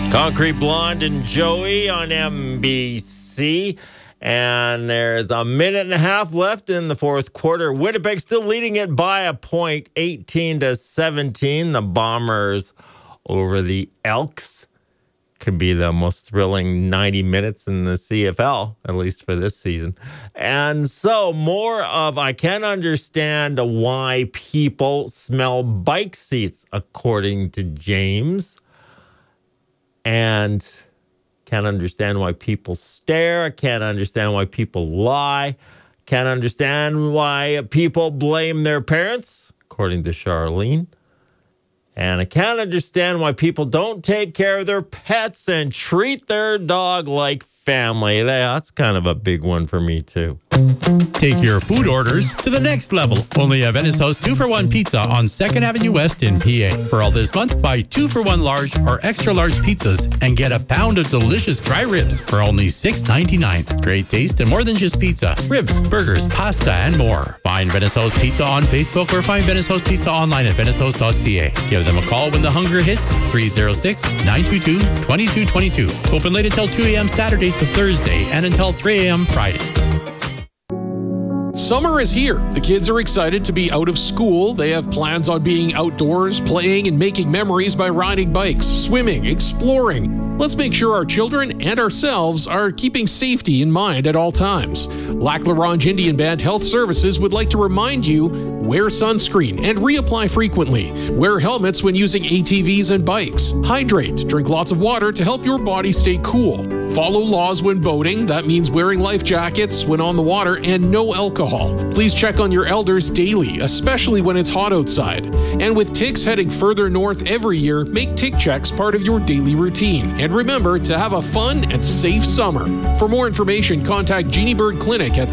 Concrete Blonde and Joey on NBC. And there's a minute and a half left in the fourth quarter. Winnipeg still leading it by a point, 18-17. The Bombers over the Elks. Could be the most thrilling 90 minutes in the CFL, at least for this season. And so more of I can't understand why people smell bike seats, according to James. And can't understand why people stare. I can't understand why people lie. Can't understand why people blame their parents, according to Charlene. And I can't understand why people don't take care of their pets and treat their dog like family. That's kind of a big one for me, too. Take your food orders to the next level. Only at Venice House 2-for-1 Pizza on 2nd Avenue West in PA. For all this month, buy 2-for-1 large or extra large pizzas and get a pound of delicious dry ribs for only $6.99. Great taste and more than just pizza. Ribs, burgers, pasta, and more. Find Venice House Pizza on Facebook or find Venice House Pizza online at venicehouse.ca. Give them a call when the hunger hits, 306-922-2222. Open late until 2 a.m. Saturday to Thursday and until 3 a.m. Friday. Summer is here. The kids are excited to be out of school. They have plans on being outdoors, playing and making memories by riding bikes, swimming, exploring. Let's make sure our children and ourselves are keeping safety in mind at all times. Lac La Ronge Indian Band Health Services would like to remind you, wear sunscreen and reapply frequently. Wear helmets when using ATVs and bikes. Hydrate. Drink lots of water to help your body stay cool. Follow laws when boating. That means wearing life jackets when on the water and no alcohol. Please check on your elders daily, especially when it's hot outside. And with ticks heading further north every year, make tick checks part of your daily routine. And remember to have a fun and safe summer. For more information, contact Jeannie Bird Clinic at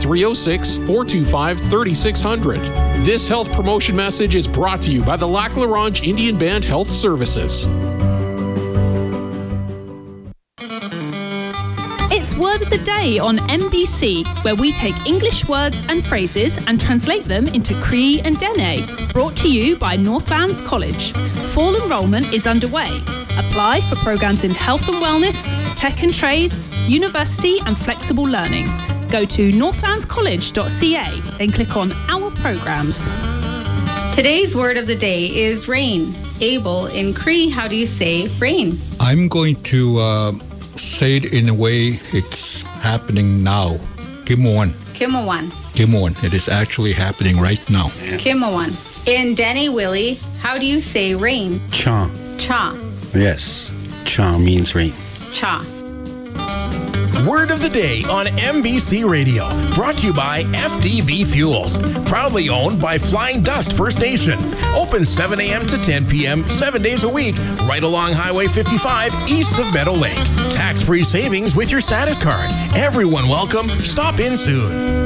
306-425-3600. This health promotion message is brought to you by the Lac La Ronge Indian Band Health Services. It's Word of the Day on NBC, where we take English words and phrases and translate them into Cree and Dene. Brought to you by Northlands College. Fall enrolment is underway. Apply for programs in health and wellness, tech and trades, university and flexible learning. Go to northlandscollege.ca, then click on Our Programs. Today's word of the day is rain. Abel, in Cree, how do you say rain? I'm going to say it in a way it's happening now. Kimuan. Kimawan. Kimuan. It is actually happening right now. Kimawan. In Dene Willie, how do you say rain? Cha. Cha. Yes. Cha means rain. Cha. Word of the Day on NBC Radio. Brought to you by FDB Fuels. Proudly owned by Flying Dust First Nation. Open 7 a.m. to 10 p.m. 7 days a week. Right along Highway 55 east of Meadow Lake. Tax-free savings with your status card. Everyone welcome. Stop in soon.